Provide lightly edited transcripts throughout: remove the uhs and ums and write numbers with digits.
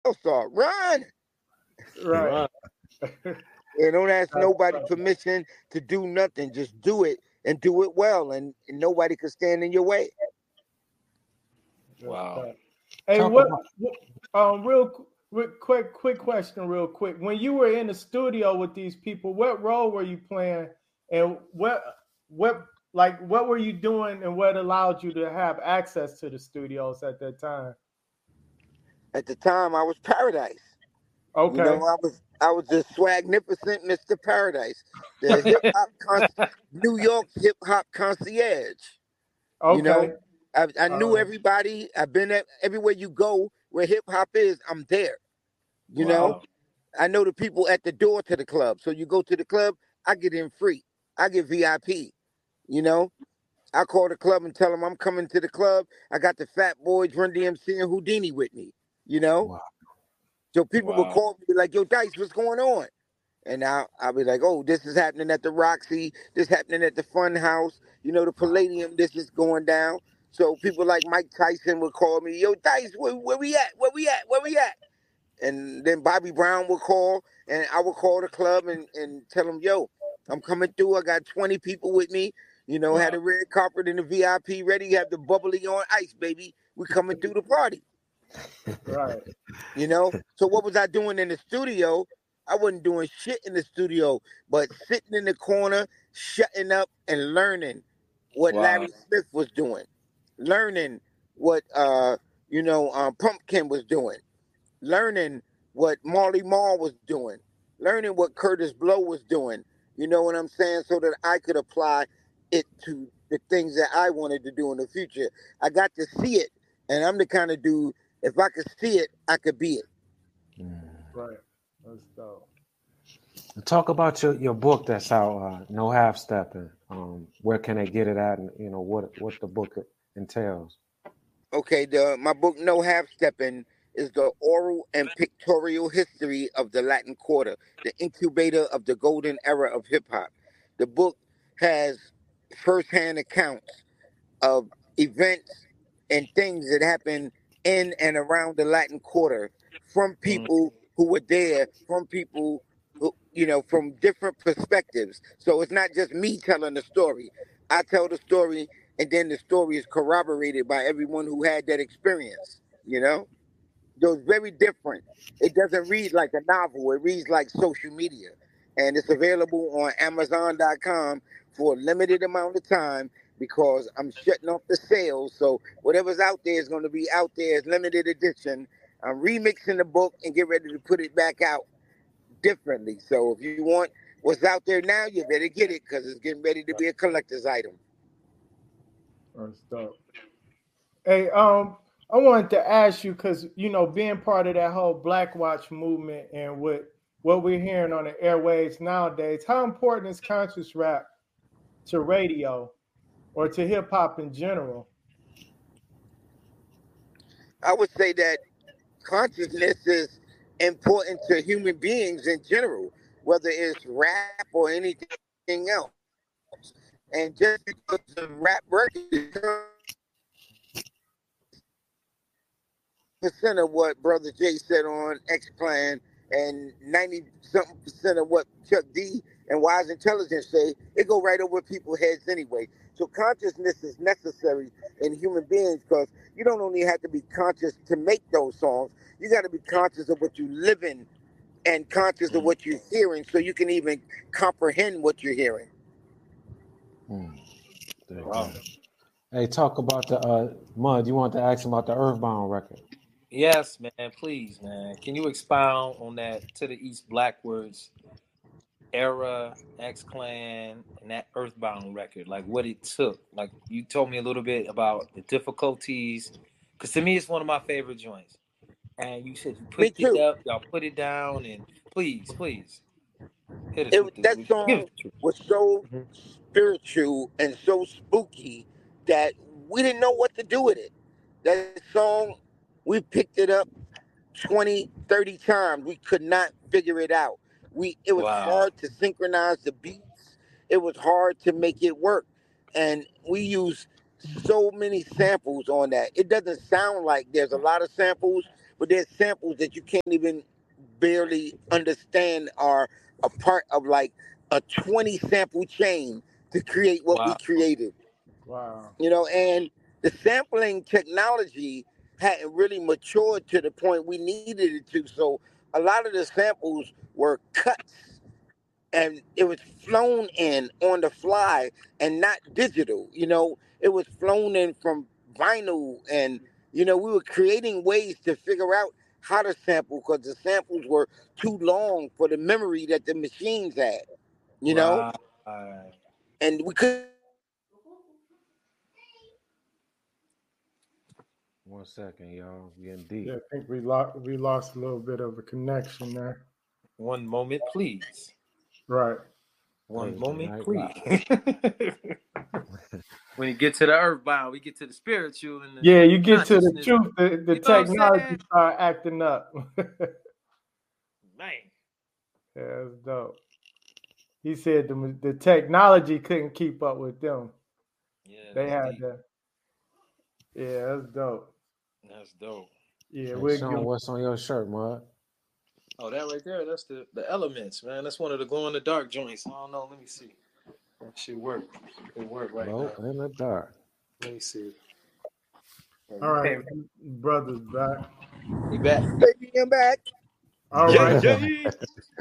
star. Run. Right. And don't ask nobody permission to do nothing. Just do it and do it well, and nobody can stand in your way. Wow. Hey, Talk what? about Quick question, real quick. When you were in the studio with these people, what role were you playing, and what what were you doing, and what allowed you to have access to the studios at that time? At the time, I was Paradise. You Okay. know, I was the swagnificent Mr. Paradise, the hip hop New York hip hop concierge. You Okay. know, I knew everybody. I've been at everywhere you go where hip hop is. I'm there. You know, Wow. I know the people at the door to the club. So you go to the club, I get in free. I get VIP. You know, I call the club and tell them I'm coming to the club. I got the Fat Boys, Run DMC, and Houdini with me. You know, wow. so people would Wow. call me like, "Yo, Dice, what's going on?" And I'll be like, "Oh, this is happening at the Roxy. This happening at the Fun House. You know, the Palladium. This is going down." So people like Mike Tyson would call me, "Yo, Dice, where we at? Where we at? Where we at?" And then Bobby Brown would call, and I would call the club and tell them, "Yo, I'm coming through. I got 20 people with me. You know, had Wow. the red carpet and the VIP ready. Have the bubbly on ice, baby. We coming through the party." Right. You know? So what was I doing in the studio? I wasn't doing shit in the studio, but sitting in the corner, shutting up and learning what Wow. Larry Smith was doing, learning what Pumpkin was doing, learning what Marley Marl was doing, learning what Curtis Blow was doing. You know what I'm saying? So that I could apply it to the things that I wanted to do in the future. I got to see it, and I'm the kind of dude. If I could see it, I could be it. Right. Let's go. Talk about your book that's out, No Half Stepping. Where can they get it at, and what the book entails. Okay, my book No Half Stepping is the oral and pictorial history of the Latin Quarter, the incubator of the golden era of hip hop. The book has firsthand accounts of events and things that happened in and around the Latin Quarter from Mm. people who were there, from people who, from different perspectives. So it's not just me telling the story. I tell the story, and then the story is corroborated by everyone who had that experience, you know? So it's very different. It doesn't read like a novel, it reads like social media. And it's available on Amazon.com for a limited amount of time because I'm shutting off the sales. So whatever's out there is going to be out there as limited edition. I'm remixing the book and get ready to put it back out differently. So if you want what's out there now, you better get it because it's getting ready to be a collector's item. That's dope. Hey, I wanted to ask you because being part of that whole Black Watch movement and what we're hearing on the airwaves nowadays, how important is conscious rap to radio or to hip hop in general? I would say that consciousness is important to human beings in general, whether it's rap or anything else. And just because the rap record percent of what Brother Jay said on X Plan and 90 something percent of what Chuck D and Wise Intelligence say, it go right over people's heads anyway. So consciousness is necessary in human beings because you don't only have to be conscious to make those songs, you got to be conscious of what you live in and conscious of Mm. what you're hearing so you can even comprehend what you're hearing. There you Wow. go. Hey, talk about the Mud. You want to ask him about the Earthbound record? Yes, man. Please, man. Can you expound on that To the East Blackwards era, X Clan, and that Earthbound record? Like what it took. Like you told me a little bit about the difficulties, because to me it's one of my favorite joints. And you said you Me picked it too. up, y'all put it down, and please hit us with the That give us song the truth. was so Mhm. spiritual and so spooky that we didn't know what to do with it. That song, we picked it up 20, 30 times. We could not figure it out. It was Wow. hard to synchronize the beats. It was hard to make it work. And we used so many samples on that. It doesn't sound like there's a lot of samples, but there's samples that you can't even barely understand are a part of like a 20 sample chain to create what we Wow. created. Wow. And the sampling technology hadn't really matured to the point we needed it to. So a lot of the samples were cuts and it was flown in on the fly and not digital. It was flown in from vinyl, and we were creating ways to figure out how to sample because the samples were too long for the memory that the machines had. You know, Right. and we could. 1 second, y'all. We getting deep. Yeah, I think we lost a little bit of a connection there. One moment, please. Right. One Hey, moment, right, please. When you get to the earthbound, we get to the spiritual and the Yeah, you get to the consciousness. truth, the You know what I'm technology saying? start acting up. Man. Yeah, that's dope. He said the technology couldn't keep up with them. Yeah, They that's had deep. to. Yeah, that's dope. That's dope. Yeah, Hey, we're Sean, what's on your shirt, Mud? Oh, that right there, that's the elements, man. That's one of the glow in the dark joints. I don't know. Let me see. That should work. It work right Glow now. in the dark. Let me see. all right. Brothers back. He back. Baby, I'm back. All Yeah, right. yeah.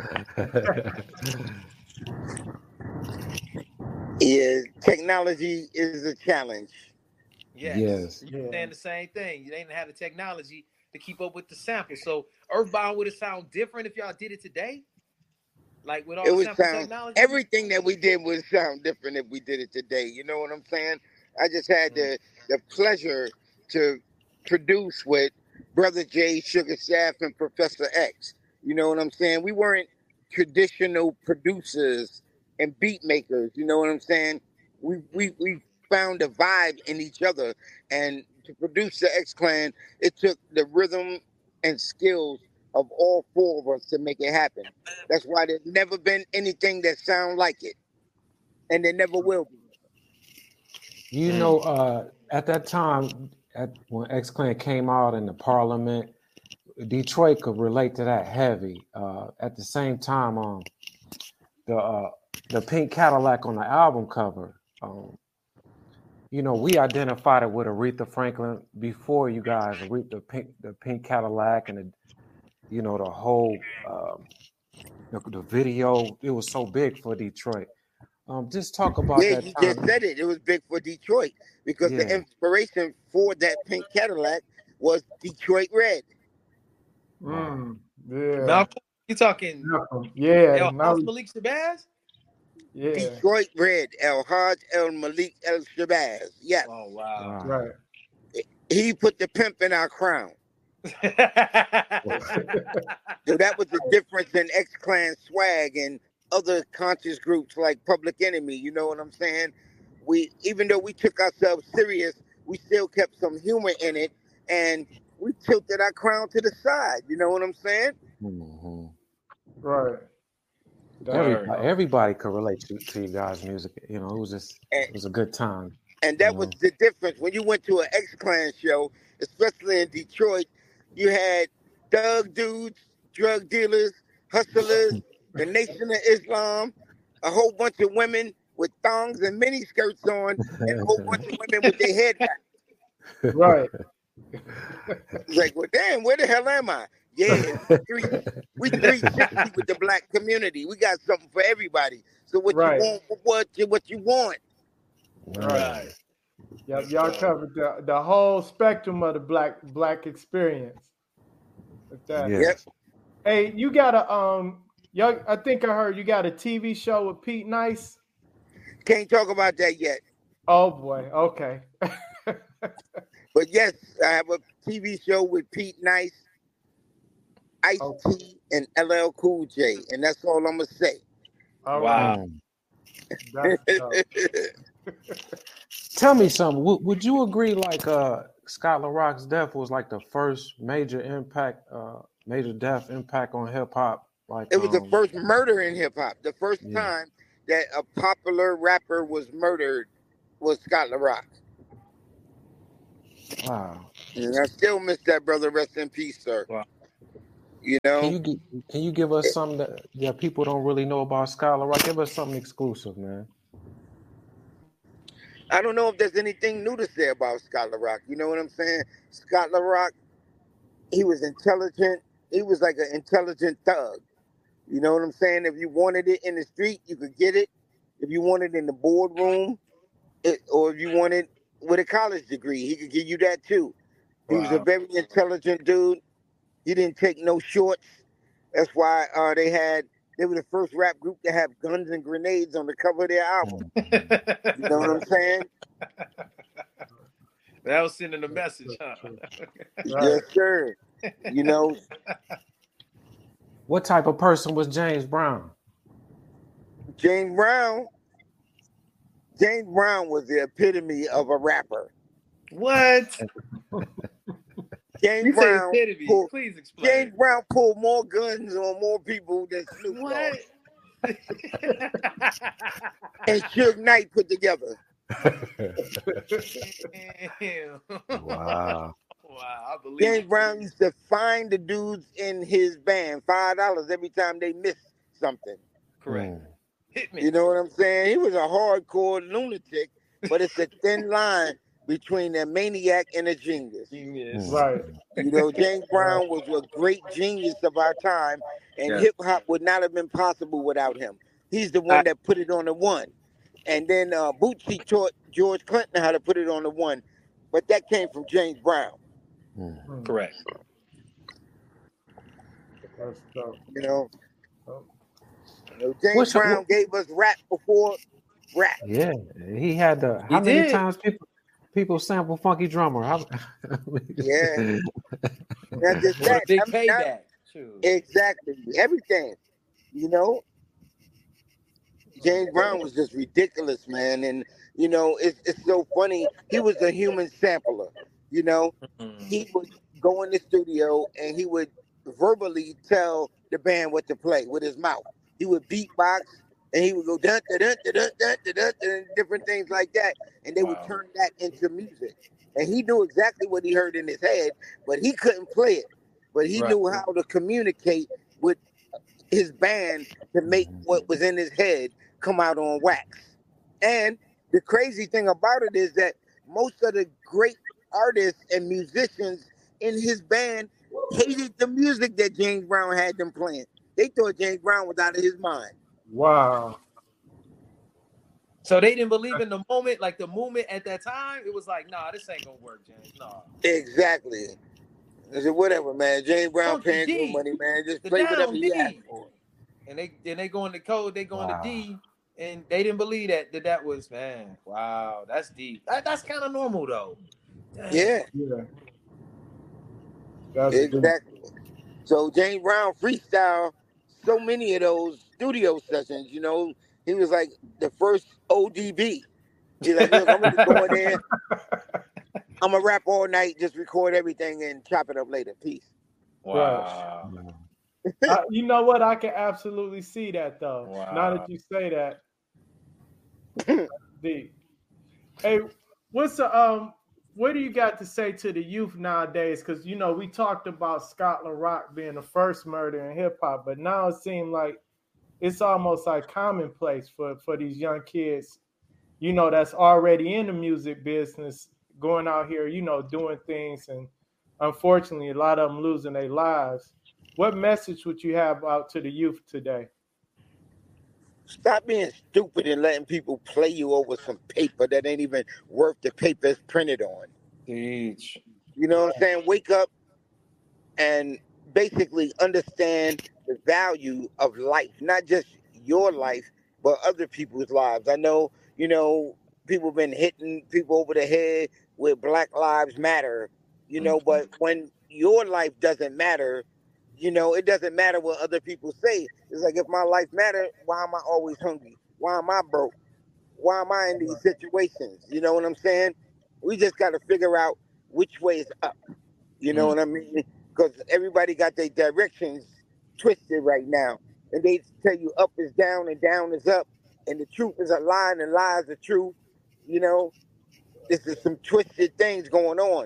Yeah, technology is a challenge. Yes. Yes. You Yeah. saying the same thing. You didn't have the technology to keep up with the sample. So Earthbound would it sound different if y'all did it today? Like with all It the would sample sound technology? everything that we did would sound different if we did it today. You know what I'm saying? I just had the pleasure to produce with Brother J, Sugar Shaft, and Professor X. You know what I'm saying? We weren't traditional producers and beat makers. You know what I'm saying? We found a vibe in each other, and to produce the X Clan, it took the rhythm and skills of all four of us to make it happen. That's why there's never been anything that sound like it, and there never will be. You know, at that time, when X Clan came out in the Parliament, Detroit could relate to that heavy. At the same time, the pink Cadillac on the album cover, we identified it with Aretha Franklin before you guys. The pink Cadillac, and the whole the video. It was so big for Detroit. Just talk about Yeah, that you time. just said it. It was big for Detroit because the Yeah. inspiration for that pink Cadillac was Detroit Red. Yeah. Malcolm, you talking Malcolm. Yeah. El House Malik Shabazz? Yeah. Detroit Red, El Haj El Malik El Shabazz. Yes. Oh wow. Right. He put the pimp in our crown. So that was the difference in X Clan swag and other conscious groups like Public Enemy. You know what I'm saying? Even though we took ourselves serious, we still kept some humor in it, and we tilted our crown to the side. You know what I'm saying? Mm-hmm. Right. Everybody could relate to you guys' music. It was a good time. And that was the difference. When you went to an X Clan show, especially in Detroit, you had thug dudes, drug dealers, hustlers, the Nation of Islam, a whole bunch of women with thongs and mini skirts on, and a whole bunch of women with their head wrapped. Right. It's like, well, damn, where the hell am I? Yeah, we 360 with the black community. We got something for everybody. So what you want? What you want? Right. Yep, y'all covered the whole spectrum of the black experience. With that. Yep. Hey, you got I think I heard you got a TV show with Pete Nice. Can't talk about that yet. Oh boy. Okay. But yes, I have a TV show with Pete Nice, Ice-T, and LL Cool J, and that's all I'm gonna say. All wow. Right. Tell me something. Would you agree like Scott LaRock's death was like the first major death impact on hip hop? Like it was the first murder in hip hop. The first time that a popular rapper was murdered was Scott LaRock. Wow. And I still miss that brother. Rest in peace, sir. Wow. You Can know, you give us something that people don't really know about Scholar Rock? Give us something exclusive, man. I don't know if there's anything new to say about Scott LaRock. You know what I'm saying? Scott LaRock, he was intelligent. He was like an intelligent thug. You know what I'm saying? If you wanted it in the street, you could get it. If you wanted it in the boardroom, or if you wanted with a college degree, he could give you that too. He was a Wow. very intelligent dude. He didn't take no shorts. That's why they were the first rap group to have guns and grenades on the cover of their album. You know what I'm saying? That was sending a message, huh? Yes, sir. You know, What type of person was James Brown? James Brown was the epitome of a rapper. What? James You say Brown epitome. pulled, Please explain. James Brown pulled more guns on more people than Snoop Dogg What? and Suge Knight put together. Damn. Wow. Wow, I believe James it. Brown used to fine the dudes in his band $5 every time they missed something. Correct. Hit me. You know what I'm saying? He was a hardcore lunatic, but it's a thin line between a maniac and a genius. Genius. Right. You know, James Brown was a great genius of our time, and Yeah. hip hop would not have been possible without him. He's the one that put it on the one. And then Bootsy taught George Clinton how to put it on the one, but that came from James Brown. Correct. That's dope. You know, Oh. James Brown gave us rap before rap. Yeah, he had the. How He many did. times people sample Funky Drummer? Yeah. Not just What a that. big I mean, payback. Shoot. exactly. Everything. You know, James Brown was just ridiculous, man. And, you know, it's so funny. He was a human sampler. You know, he would go in the studio and he would verbally tell the band what to play with his mouth. He would beatbox and he would go dun dun dun dun dun dun dun dun, and different things like that, and they would Wow. turn that into music. And he knew exactly what he heard in his head, but he couldn't play it. But he Right. knew how to communicate with his band to make what was in his head come out on wax. And the crazy thing about it is that most of the great artists and musicians in his band hated the music that James Brown had them playing. They thought James Brown was out of his mind. Wow. So they didn't believe in the moment, like the movement at that time. It was like, nah, this ain't gonna work, James. Nah. Exactly. I said, whatever, man. James Brown Funky paying D. good money, man. Just The play whatever down he D. asked for. And they go in the code, they go in Wow. the D, and they didn't believe that was, man. Wow, that's deep. That's kind of normal though. Dang. Yeah, Yeah. That's deep. exactly. So James Brown freestyle so many of those studio sessions. You know, he was like the first ODB. He's like, look, I'm gonna go in there. I'm gonna rap all night, just record everything and chop it up later. Peace. Wow. You know what? I can absolutely see that though. Wow. Now that you say that. Deep. Hey, what do you got to say to the youth nowadays? Because you know we talked about Scott LaRock being the first murder in hip hop, but now it seems like it's almost like commonplace for these young kids, you know, that's already in the music business, going out here, you know, doing things, and unfortunately, a lot of them losing their lives. What message would you have out to the youth today? Stop being stupid and letting people play you over some paper that ain't even worth the paper it's printed on. Teach. You know what I'm saying? Wake up and basically understand the value of life, not just your life, but other people's lives. I know, you know, people been hitting people over the head with Black Lives Matter, you know, but when your life doesn't matter, you know, it doesn't matter what other people say. It's like, if my life matters, why am I always hungry? Why am I broke? Why am I in these situations? You know what I'm saying? We just got to figure out which way is up. You know what I mean? Because everybody got their directions twisted right now. And they tell you up is down and down is up. And the truth is a lie and lies are truth. You know, this is some twisted things going on.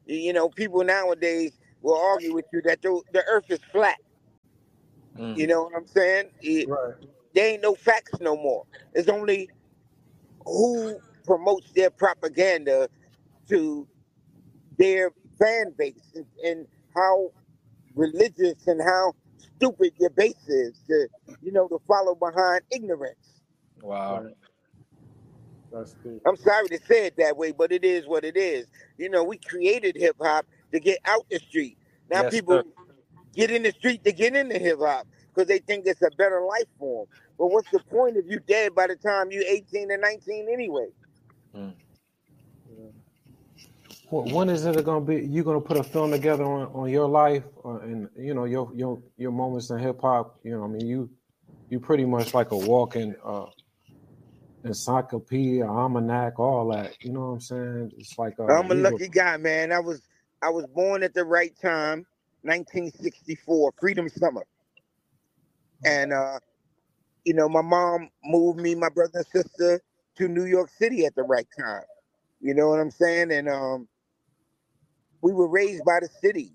You know, people nowadays will argue with you that the earth is flat. You know what I'm saying? Right. There ain't no facts no more. It's only who promotes their propaganda to their fan base, and how religious and how stupid your base is to follow behind ignorance. Wow. Right. That's deep. I'm sorry to say it that way, but it is what it is. You know, we created hip hop to get out the street. Now Yes, sir. people get in the street to get into hip hop because they think it's a better life form. But what's the point if you dead by the time you 18 and 19 anyway? Mm. When is it gonna be? You gonna put a film together on your life, and you know your moments in hip hop? You know, I mean you pretty much like a walking encyclopedia, almanac, all that. You know what I'm saying? It's like I'm a you were. lucky guy, man. I was born at the right time, 1964, Freedom Summer. And my mom moved me, my brother and sister, to New York City at the right time. You know what I'm saying? And we were raised by the city.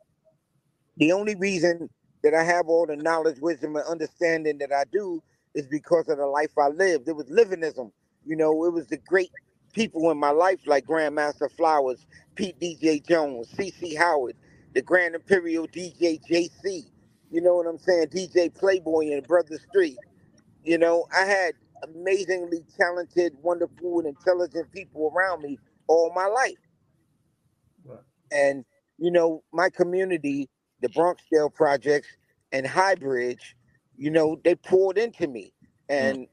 The only reason that I have all the knowledge, wisdom, and understanding that I do is because of the life I lived. It was livingism. It was the great people in my life like Grandmaster Flowers, Pete DJ Jones, C.C. Howard, the Grand Imperial DJ JC. You know what I'm saying? DJ Playboy and Brother Street. I had amazingly talented, wonderful, and intelligent people around me all my life. Right. And, my community, the Bronxdale Projects and Highbridge, they poured into me. Mm. And,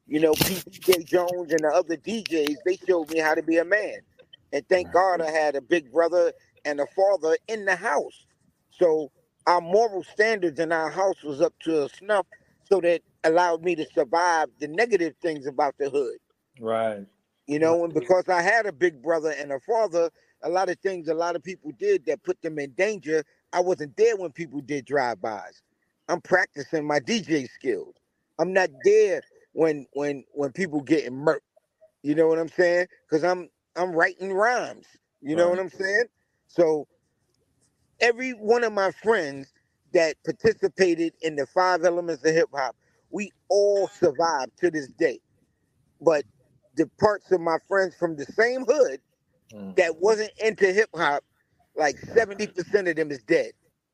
PJ Jones and the other DJs, they showed me how to be a man. And thank God I had a big brother and a father in the house. So our moral standards in our house was up to a snuff, so that allowed me to survive the negative things about the hood. Right. And because I had a big brother and a father, a lot of things a lot of people did that put them in danger. I wasn't there when people did drive-bys. I'm practicing my DJ skills. I'm not there when people getting murked. You know what I'm saying? Because I'm writing rhymes. You know what Right. I'm saying? So every one of my friends that participated in the 5 elements of hip hop, we all survived to this day. But the parts of my friends from the same hood Mm. that wasn't into hip hop, like 70% of them is dead.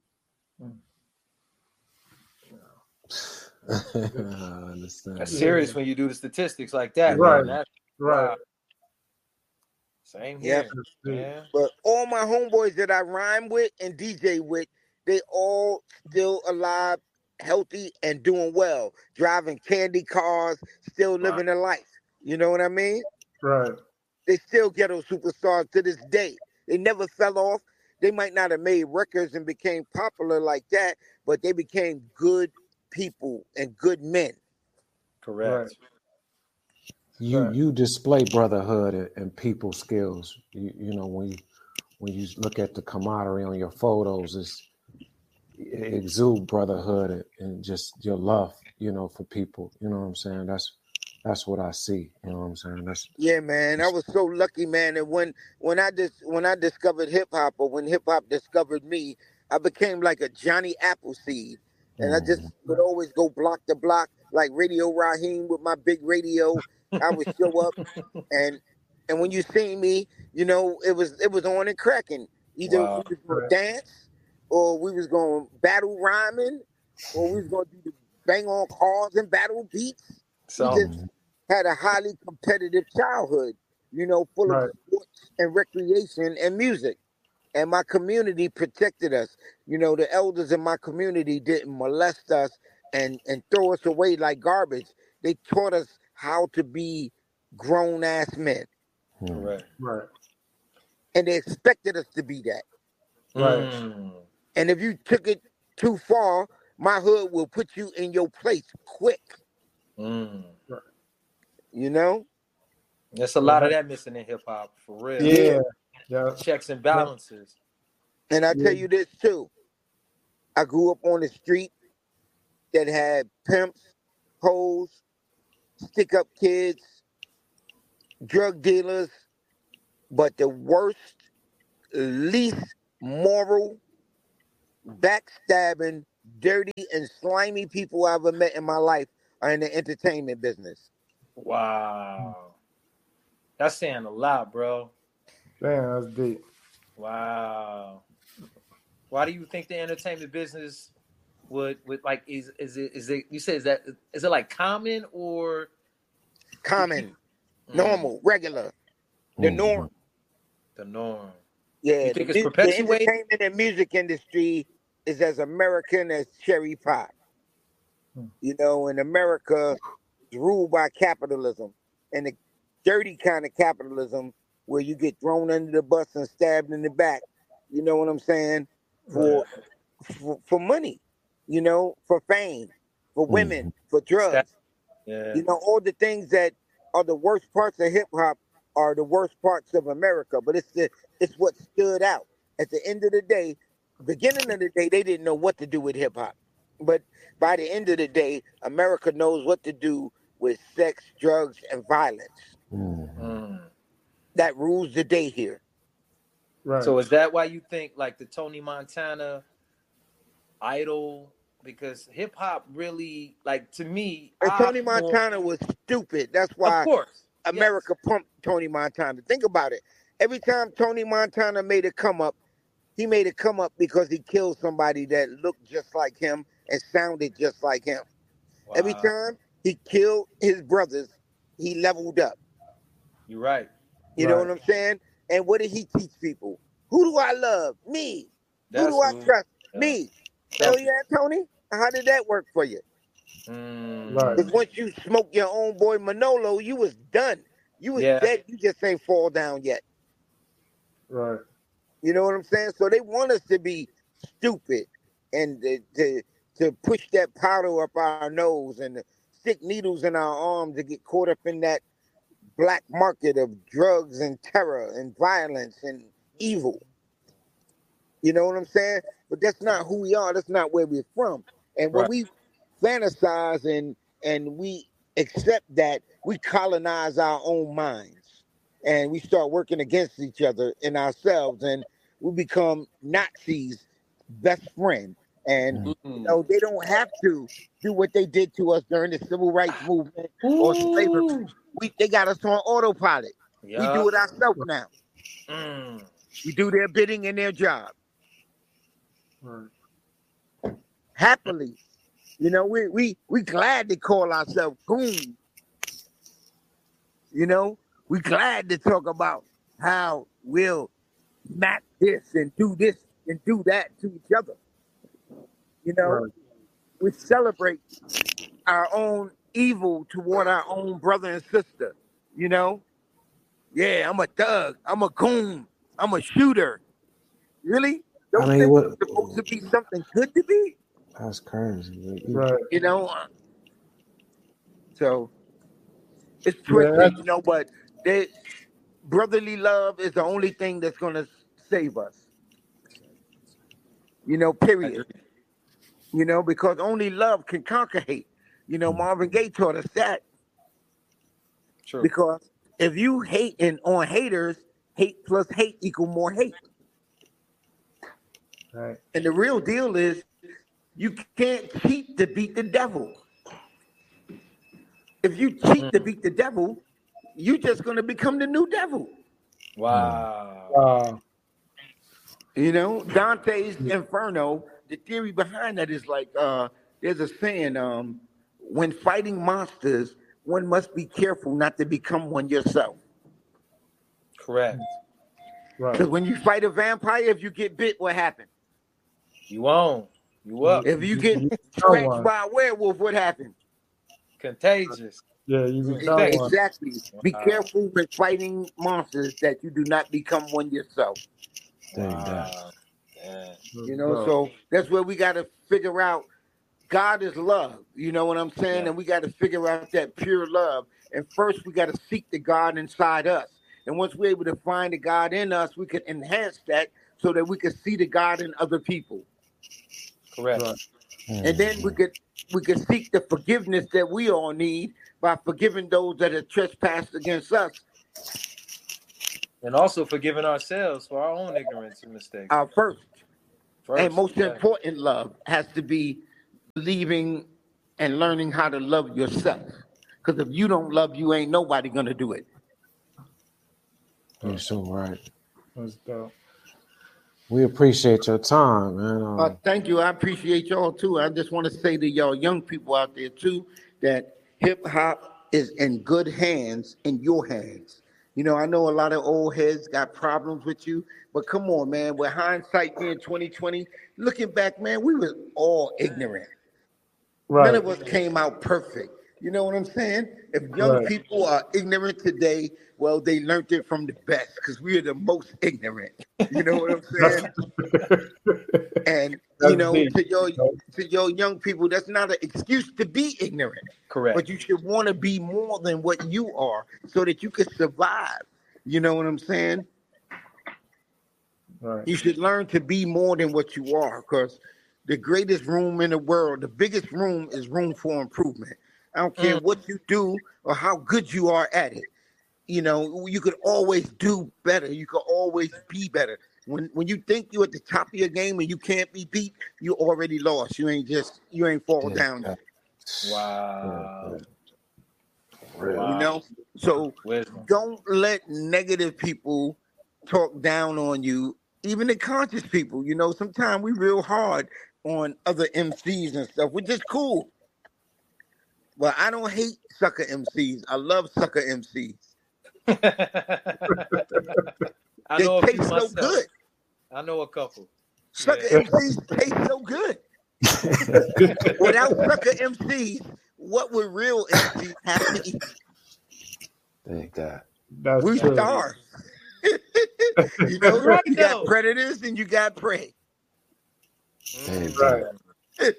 I understand. That's Yeah. serious when you do the statistics like that, Right. man. That's Right. wow. Same Yeah. here, man. But all my homeboys that I rhyme with and DJ with, they all still alive, healthy, and doing well. Driving candy cars, still Right. living a life. You know what I mean? Right. They still ghetto superstars to this day. They never fell off. They might not have made records and became popular like that, but they became good people and good men. Correct. Right. You display brotherhood and people skills. You know when you look at the camaraderie on your photos, it exude brotherhood and just your love, for people. You know what I'm saying? That's what I see. You know what I'm saying? Yeah, man, I was so lucky, man. And when I discovered hip hop, or when hip hop discovered me, I became like a Johnny Appleseed, and I just would always go block to block like Radio Raheem with my big radio. I would show up, and when you see me, it was on and cracking. Either we Wow. was gonna dance, or we was gonna battle rhyming, or we was gonna do the bang on cars and battle beats. We So just had a highly competitive childhood, full of Right. sports and recreation and music. And my community protected us. The elders in my community didn't molest us and throw us away like garbage. They taught us how to be grown ass men. correct. Right. And they expected us to be that. Right. Mm. And if you took it too far, my hood will put you in your place quick. Mm. You know? There's a lot of that missing in hip hop, for real. Yeah. Yeah. Checks and balances. And I tell Yeah. you this too. I grew up on the street that had pimps, hoes, stick up kids, drug dealers, but the worst least moral, backstabbing, dirty, and slimy people I ever met in my life are in the entertainment business. Wow. That's saying a lot, bro. Damn, that's deep. Wow. Why do you think the entertainment business would like is it you said is it like common or Common, normal, regular, the norm. The norm. Yeah, You think the it's perpetuated? entertainment and music industry is as American as cherry pie. You know, in America, it's ruled by capitalism, and the dirty kind of capitalism where you get thrown under the bus and stabbed in the back. You know what I'm saying? For money, you know, for fame, for women, for drugs. Yeah. You know, all the things that are the worst parts of hip hop are the worst parts of America. But it's what stood out. At the end of the day, beginning of the day, they didn't know what to do with hip hop. But by the end of the day, America knows what to do with sex, drugs, and violence. That rules the day here. Right. So is that why you think like the Tony Montana idol? Because hip hop really, like, to me, And Tony Montana was stupid. That's why, of course, America pumped Tony Montana. Think about it. Every time Tony Montana made a come up, he made a come up because he killed somebody that looked just like him and sounded just like him. Wow. Every time he killed his brothers, he leveled up. You're right. You know what I'm saying? And what did he teach people? Who do I love? Me. Who do I trust? Me. Oh yeah, Tony? How did that work for you? Because once you smoked your own boy Manolo, you was done. You was dead. You just ain't fall down yet. Right. You know what I'm saying? So they want us to be stupid and to push that powder up our nose and to stick needles in our arms to get caught up in that black market of drugs and terror and violence and evil. You know what I'm saying? But that's not who we are. That's not where we're from. And when we fantasize and we accept that, we colonize our own minds and we start working against each other and ourselves, and we become Nazis' best friend. And you know, they don't have to do what they did to us during the civil rights movement or slavery. They got us on autopilot. We do it ourselves now. We do their bidding in their job. Happily. You know, we glad to call ourselves goons. You know, we glad to talk about how we'll smack this and do that to each other. You know, we celebrate our own evil toward our own brother and sister. You know, yeah, I'm a thug, I'm a goon, I'm a shooter. Really? Those things are supposed to be something good to be? That's crazy. Right. You know, so it's twisted, you know, but brotherly love is the only thing that's going to save us. You know, period. You know, because only love can conquer hate. You know, Marvin Gaye taught us that. True. Because if you hate on haters, hate plus hate equal more hate. Right. And the real deal is, you can't cheat to beat the devil. If you cheat to beat the devil, you're just going to become the new devil. Wow. You know, Dante's Inferno, the theory behind that is like, there's a saying, when fighting monsters, one must be careful not to become one yourself. Correct. Because when you fight a vampire, if you get bit, what happens? You won't. You up. If you get scratched by a werewolf, what happens? Contagious. Yeah, you become exactly. Be careful with fighting monsters that you do not become one yourself. Wow. You know, so that's where we got to figure out God is love. You know what I'm saying? And we got to figure out that pure love. And first, we got to seek the God inside us. And once we're able to find the God in us, we can enhance that so that we can see the God in other people. Correct. And then we could seek the forgiveness that we all need by forgiving those that have trespassed against us. And also forgiving ourselves for our own ignorance and mistakes. Our first and First, most yeah. important love has to be believing and learning how to love yourself. Because if you don't love you, ain't nobody gonna do it. You're so right. That's dope. We appreciate your time, man. Thank you. I appreciate y'all too. I just want to say to y'all young people out there too that hip hop is in good hands, in your hands. You know, I know a lot of old heads got problems with you, but come on, man. With hindsight being 2020, looking back, man, we was all ignorant. None Right. of us came out perfect. You know what I'm saying? If young Right. people are ignorant today, well, they learned it from the best because we are the most ignorant. You know what I'm That's, saying? And that's you know, deep. to your young people, that's not an excuse to be ignorant. Correct. But you should want to be more than what you are so that you can survive. You know what I'm saying? Right. You should learn to be more than what you are because the greatest room in the world, the biggest room is room for improvement. I don't care what you do or how good you are at it. You know, you could always do better. You could always be better. When you think you're at the top of your game and you can't be beat, you already lost. You ain't fall Yeah. down yet. Wow. Real. You know? So Wisdom. don't let negative people talk down on you, even the conscious people. You know, sometimes we real hard on other MCs and stuff, which is cool. Well, I don't hate sucker MCs. I love sucker MCs. I They know a few taste so myself. good. I know a couple. Sucker Yeah. MCs taste so good. Without sucker MCs, what would real MCs have to eat? Thank God. That's We true. starve. You know, Right, you got though. predators and you got prey. Thank Right. God.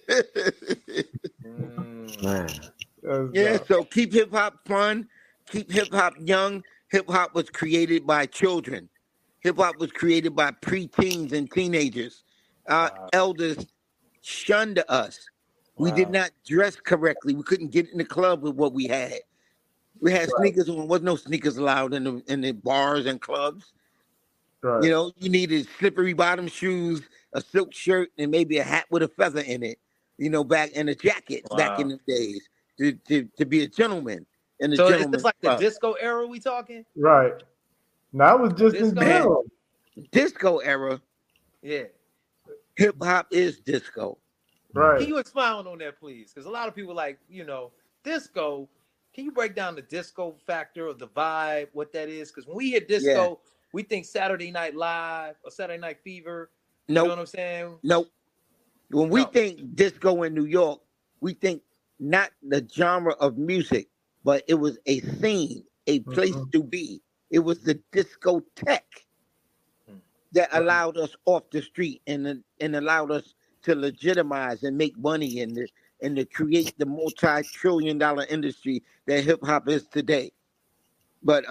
Mm. Man. That's Yeah, dope. so keep hip hop fun, keep hip hop young. Hip hop was created by children. Hip hop was created by preteens and teenagers. Our Wow. elders shunned us. We did Wow. not dress correctly. We couldn't get in the club with what we had. We had Right. sneakers on. There was no sneakers allowed in the bars and clubs. Right. You know, you needed slippery bottom shoes, a silk shirt, and maybe a hat with a feather in it. You know, back in a jacket back in Wow. the days to be a gentleman in a So is this gentleman's like the club. disco era we talking? Right. Now it was just in Disco? Man, general. disco era, Yeah. hip hop is disco. Can Right. you expound on that, please? Because a lot of people like, disco. Can you break down the disco factor or the vibe, what that is? Because when we hear disco, we think Saturday Night Live or Saturday Night Fever. You know Nope, what I'm saying? nope. When we No. think disco in New York, we think not the genre of music, but it was a scene, a place Mhm. to be. It was the discotheque that allowed us off the street and allowed us to legitimize and make money and to create the multi-trillion-dollar industry that hip hop is today. But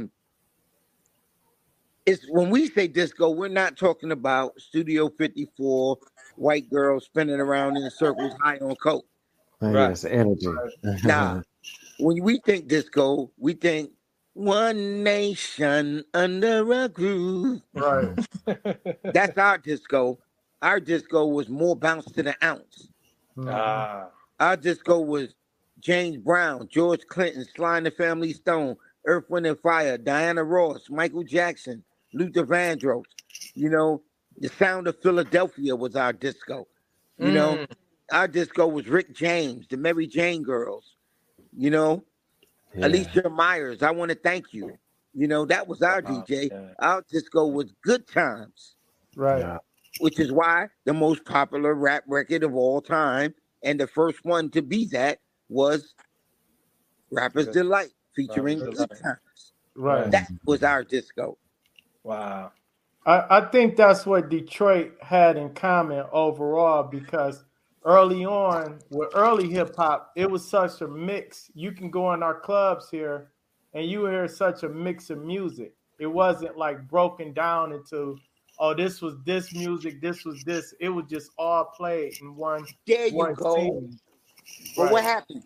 it's when we say disco, we're not talking about Studio 54, white girls spinning around in circles high on coke. Right. Yes, energy. Nah. When we think disco, we think one nation under a groove. Right. That's our disco. Our disco was more bounce to the ounce. Mhm. Ah. Our disco was James Brown, George Clinton, Sly and the Family Stone, Earth, Wind and Fire, Diana Ross, Michael Jackson, Luther Vandross. You know, the sound of Philadelphia was our disco. You know, our disco was Rick James, the Mary Jane Girls. You know, Yeah. Alicia Myers, I Want to Thank You. You know, that was our Wow. DJ. Yeah. Our disco was Good Times, Right. Yeah. which is why the most popular rap record of all time and the first one to be that was Rapper's Good. Delight featuring Rapper's Good Delight. Times. Right. That was our disco. Wow. I think that's what Detroit had in common overall because early on, with early hip hop, it was such a mix. You can go in our clubs here and you hear such a mix of music. It wasn't like broken down into, oh, this was this music, this was this. It was just all played in There you one go. scene. But what Right. happened?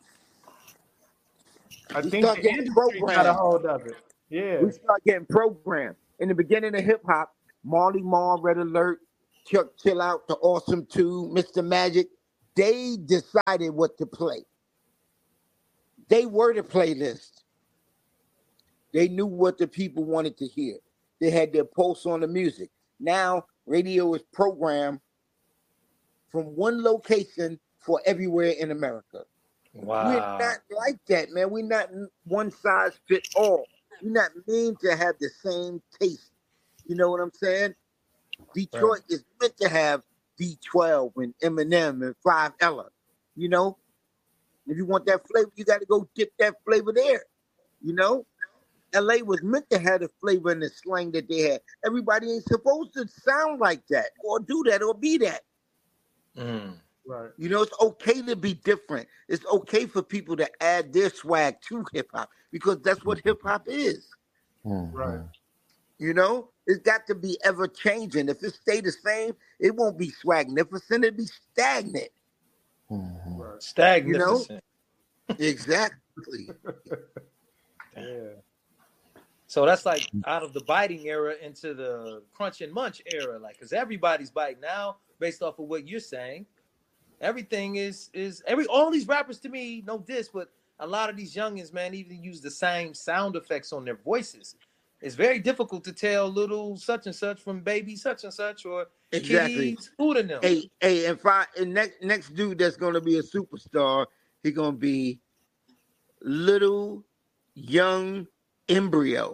I We think start the getting industry got a programmed. hold of it. Yeah. We start getting programmed. in the beginning of hip hop, Marley Marl, Red Alert, Chuck Chill Out, The Awesome Two, Mr. Magic, they decided what to play. They were the playlist. They knew what the people wanted to hear. They had their pulse on the music. Now, radio is programmed from one location for everywhere in America. Wow. We're not like that, man. We're not one size fit all. We're not meant to have the same taste. You know what I'm saying? Detroit is meant to have D12 and Eminem and 5 Ella. You know? If you want that flavor, you got to go get that flavor there. You know? LA was meant to have the flavor and the slang that they had. Everybody ain't supposed to sound like that or do that or be that. Right. You know, it's okay to be different. It's okay for people to add their swag to hip hop because that's what hip hop is. Right. You know, it's got to be ever changing. If it stay the same, it won't be swagnificent. It'll be stagnant. Right. Stagnificent. You know? Exactly. Yeah. So that's like out of the biting era into the crunch and munch era, like, because everybody's biting now based off of what you're saying. Everything is all these rappers, to me, no diss, but a lot of these youngins, man, even use the same sound effects on their voices. It's very difficult to tell little such and such from baby such and such or Exactly. Kitty's food in them. Hey, and next dude that's gonna be a superstar, he gonna be little young embryo.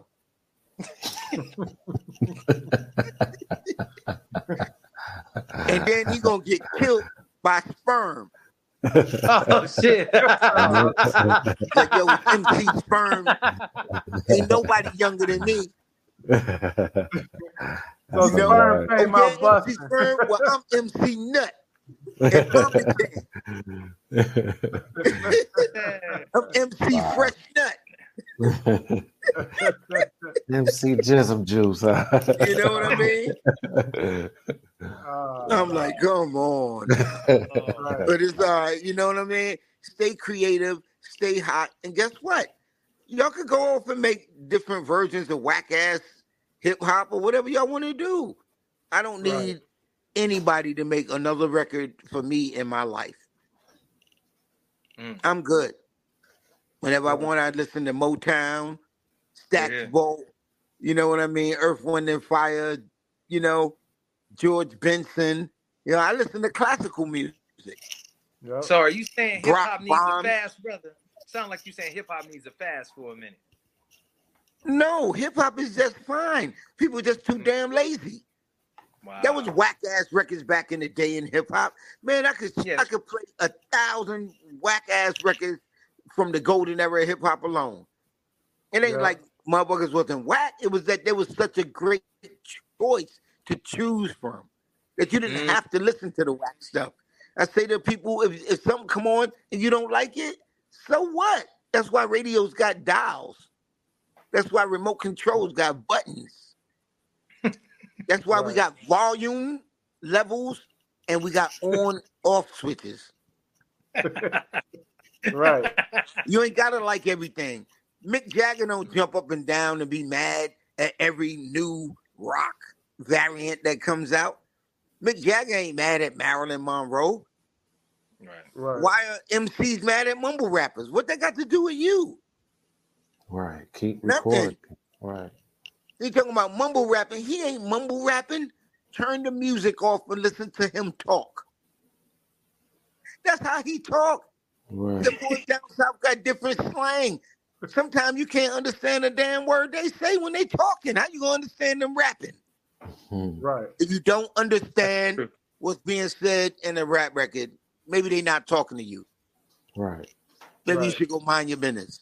And then he gonna get killed by sperm. Oh shit! Like, yo, MC Sperm, ain't nobody younger than me. So You know, Sperm came out MC busting. Sperm, well, I'm MC Nut. And I'm MC Fresh Nut. MC Jism Juice. You know what I mean? I'm like, come on. But it's all right. You know what I mean? Stay creative, stay hot. And guess what? Y'all could go off and make different versions of whack-ass hip-hop or whatever y'all want to do. I don't need anybody to make another record for me in my life. I'm good. Whenever I want, I listen to Motown, Stax Bolt, you know what I mean? Earth, Wind, and Fire, you know, George Benson. You know, I listen to classical music. Yep. So are you saying hip hop needs Bomb. a fast, brother? Sound like you saying hip hop needs a fast for a minute. No, hip-hop is just fine. People are just too damn lazy. Wow. That was whack-ass records back in the day in hip-hop. Man, I could play 1,000 whack-ass records from the golden era of hip-hop alone. It ain't like motherfuckers wasn't whack. It was that there was such a great choice to choose from that you didn't have to listen to the whack stuff. I say to people, if something come on and you don't like it, so what? That's why radios got dials. That's why remote controls got buttons. That's why we got volume levels and we got on-off switches. Right. You ain't gotta like everything. Mick Jagger don't jump up and down and be mad at every new rock variant that comes out. Mick Jagger ain't mad at Marilyn Monroe. Right. Why are MCs mad at mumble rappers? What they got to do with you? Right. Keep Nothing. recording. Right. They talking about mumble rapping. He ain't mumble rapping. Turn the music off and listen to him talk. That's how he talk. Right. The boys down south got different slang. Sometimes you can't understand a damn word they say when they talking. How you gonna understand them rapping? Right. If you don't understand what's being said in a rap record, maybe they not talking to you. Right. Maybe you should go mind your business.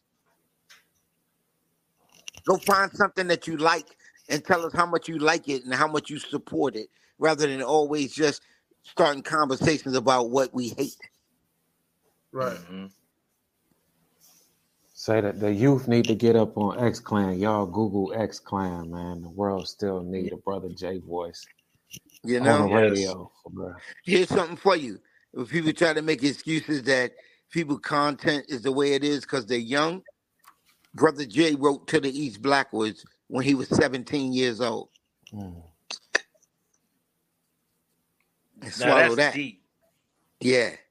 Go find something that you like and tell us how much you like it and how much you support it, rather than always just starting conversations about what we hate. Right. Say that the youth need to get up on X Clan. Y'all Google X Clan, man. The world still need a Brother J voice. You know, on the radio. Bro. Here's something for you. If people try to make excuses that people content is the way it is because they're young, Brother J wrote To the East Blackwards when he was 17 years old. Mm. And Now swallow that's that. deep. Yeah.